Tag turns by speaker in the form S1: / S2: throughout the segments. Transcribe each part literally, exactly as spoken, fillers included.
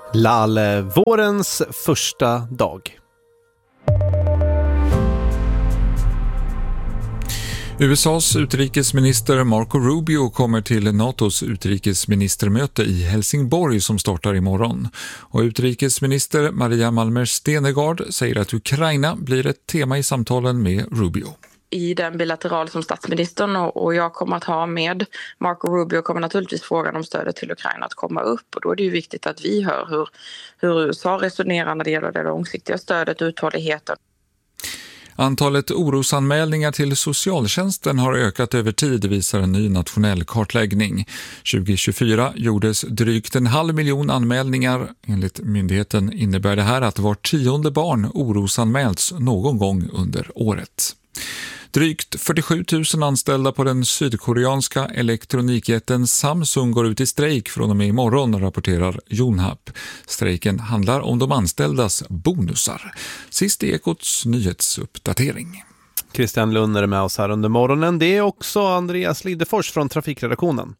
S1: Lalle, vårens första dag.
S2: U S A:s utrikesminister Marco Rubio kommer till NATOs utrikesministermöte i Helsingborg som startar imorgon. Och utrikesminister Maria Malmer Stenergard säger att Ukraina blir ett tema i samtalen med Rubio.
S3: I den bilateral som statsministern och jag kommer att ha med Marco Rubio kommer naturligtvis frågan om stödet till Ukraina att komma upp. Och då är det ju viktigt att vi hör hur, hur U S A resonerar när det gäller det långsiktiga stödet och uthålligheten.
S2: Antalet orosanmälningar till socialtjänsten har ökat över tid, visar en ny nationell kartläggning. tjugo tjugofyra gjordes drygt en halv miljon anmälningar. Enligt myndigheten innebär det här att var tionde barn orosanmälts någon gång under året. Drygt fyrtiosju tusen anställda på den sydkoreanska elektronikjätten Samsung går ut i strejk från och med imorgon, rapporterar Yonhap. Strejken handlar om de anställdas bonusar. Sist i Ekots nyhetsuppdatering.
S1: Christian Lund är med oss här under morgonen. Det är också Andreas Lidefors från trafikredaktionen.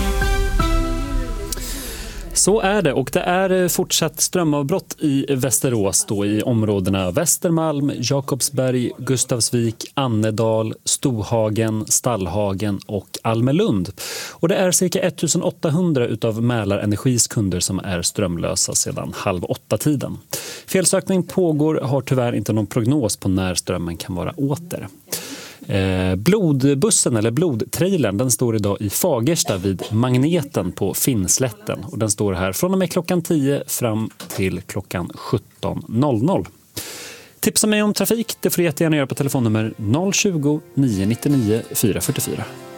S4: Så är det, och det är fortsatt strömavbrott i Västerås då i områdena Västermalm, Jakobsberg, Gustavsvik, Annedal, Stohagen, Stallhagen och Almelund. Och det är cirka ettusenåttahundra utav Mälarenergis kunder som är strömlösa sedan halv åtta tiden. Felsökning pågår, har tyvärr inte någon prognos på när strömmen kan vara åter. Eh, blodbussen eller blodtrailern, den står idag i Fagersta vid Magneten på Finnslätten, och den står här från och med klockan tio fram till klockan sjutton noll noll. Tipsa mig om trafik, det får du jättegärna göra på telefonnummer noll tjugo, nio nittionio, fyra fyrtiofyra.